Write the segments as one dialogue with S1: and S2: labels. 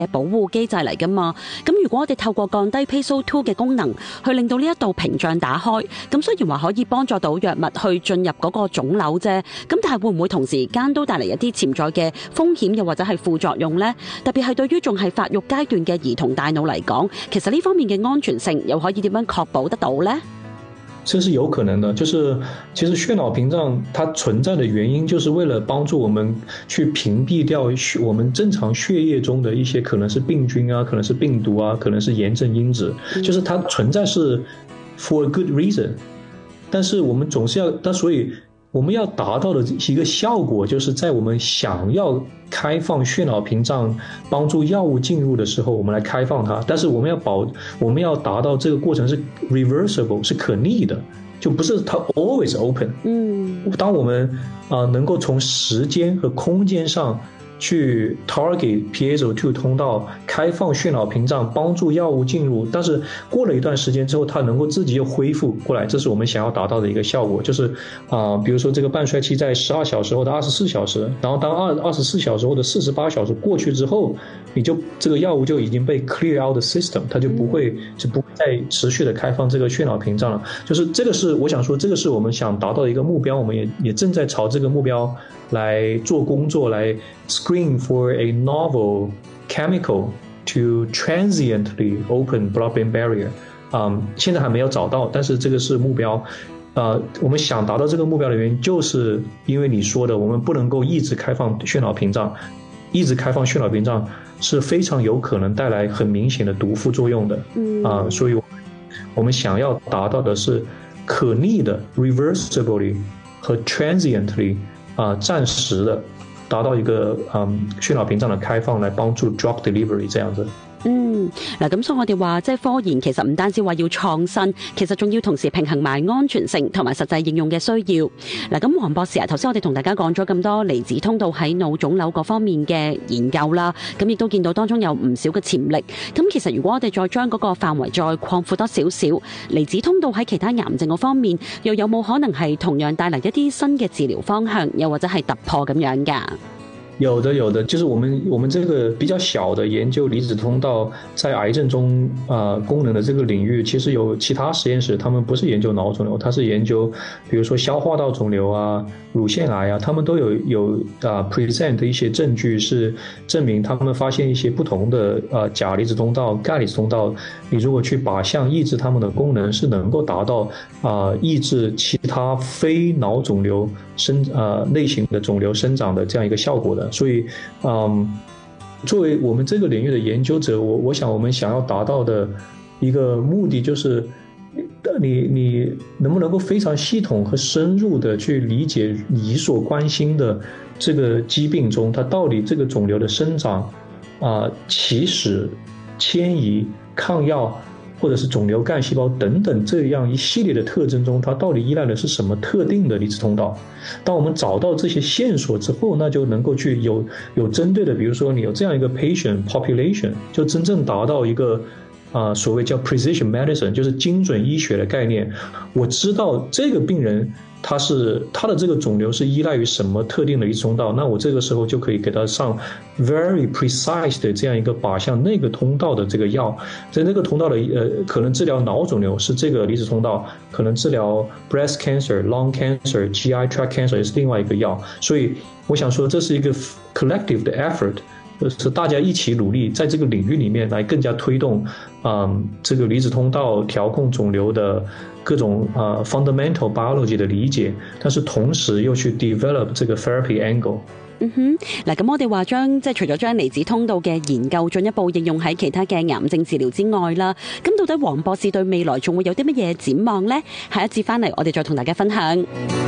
S1: 保護機制嚟㗎嘛。咁如果我哋透過降低 PaceO2 嘅功能，去令到呢一道屏障打開，咁雖然話可以幫助到藥物去進入嗰個腫瘤啫，咁但係會唔會同時間都帶嚟一啲潛在嘅風險，又或者係副作用呢？特別係對於仲係發育階段嘅兒童大腦嚟講，其實呢方面嘅安全性又可以點樣確保得到呢？
S2: 这是有可能的，就是其实血脑屏障它存在的原因，就是为了帮助我们去屏蔽掉我们正常血液中的一些可能是病菌啊，可能是病毒啊，可能是炎症因子，就是它存在是 for a good reason， 但是我们总是要，所以我们要达到的一个效果，就是在我们想要开放血脑屏障帮助药物进入的时候，我们来开放它，但是我们要达到这个过程是 reversible， 是可逆的，就不是它 always open。当我们能够从时间和空间上去 target PaceO2 通道，开放血脑屏障，帮助药物进入，但是过了一段时间之后，它能够自己又恢复过来，这是我们想要达到的一个效果。就是比如说这个半衰期在12小时后的24小时，然后当24小时后的48小时过去之后，你就这个药物就已经被 clear out the system， 它就不会再持续的开放这个血脑屏障了。就是这个是我想说，这个是我们想达到的一个目标，我们也正在朝这个目标来做工作，来 screen for a novel chemical to transiently open blood-brain barrier。现在还没有找到，但是这个是目标。我们想达到这个目标的原因，就是因为你说的，我们不能够一直开放血脑屏障，一直开放血脑屏障是非常有可能带来很明显的毒副作用的。所以我们想要达到的是可逆的 reversibly 和 transiently 暂时的达到一个血脑屏障的开放，来幫助 drug delivery 這樣子。
S1: 嗱，咁所以我哋話，即係科研其實唔單止話要創新，其實仲要同時平衡埋安全性同埋實際應用嘅需要。嗱，咁黃博士頭先我哋同大家講咗咁多離子通道喺腦腫瘤嗰方面嘅研究啦，咁亦都見到當中有唔少嘅潛力。咁其實如果我哋再將嗰個範圍再擴闊多少少，離子通道喺其他癌症嗰方面，又有冇可能係同樣帶嚟一啲新嘅治療方向，又或者係突破咁樣㗎？
S2: 有的，就是我们这个比较小的研究离子通道在癌症中功能的这个领域，其实有其他实验室，他们不是研究脑肿瘤，他是研究比如说消化道肿瘤啊、乳腺癌啊，他们都有present 一些证据，是证明他们发现一些不同的钾离子通道、钙离子通道，你如果去靶向抑制它们的功能，是能够达到抑制其他非脑肿瘤类型的肿瘤生长的这样一个效果的。所以作为我们这个领域的研究者，我想我们想要达到的一个目的，就是你能不能够非常系统和深入的去理解你所关心的这个疾病中，它到底这个肿瘤的生长起始、迁移、抗药或者是肿瘤干细胞等等这样一系列的特征中，它到底依赖的是什么特定的离子通道。当我们找到这些线索之后，那就能够去有针对的，比如说你有这样一个 patient population， 就真正达到一个所谓叫 precision medicine， 就是精准医学的概念。我知道这个病人他的这个肿瘤是依赖于什么特定的离子通道，那我这个时候就可以给他上 very precise 的这样一个靶向那个通道的这个药。在那个通道的可能治疗脑肿瘤是这个离子通道，可能治疗 breast cancer、lung cancer、GI tract cancer 也是另外一个药。所以我想说，这是一个 collective 的 effort，是大家一起努力，在这个领域里面来更加推动这个离子通道调控肿瘤的各种fundamental biology 的理解，但是同時又去 develop 這個 therapy angle。
S1: 嗱，咁我哋話將即係除咗將離子通道嘅研究進一步應用喺其他嘅癌症治療之外啦，咁到底黃博士對未來仲會有啲乜嘢展望呢？下一節翻嚟我哋再同大家分享。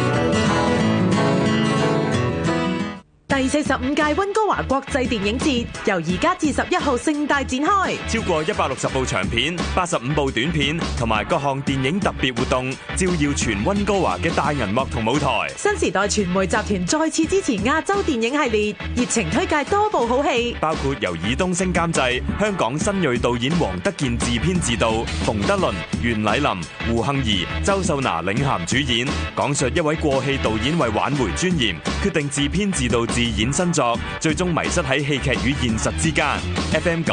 S3: 第45屆溫哥華國際電影節由而家至11號盛大展開，
S4: 超過160部長片、85部短片同埋各項電影特別活動，照耀全溫哥華嘅大銀幕同舞台。
S3: 新時代傳媒集團再次支持亞洲電影系列，熱情推介多部好戲，
S4: 包括由爾冬陞監製、香港新銳導演黃德健自編自導，馮德倫、袁禮琳、胡杏兒、周秀娜領銜主演，講述一位過氣導演為挽回尊嚴，決定自編自導自衍生作，最終迷失喺戲劇與現實之間。FM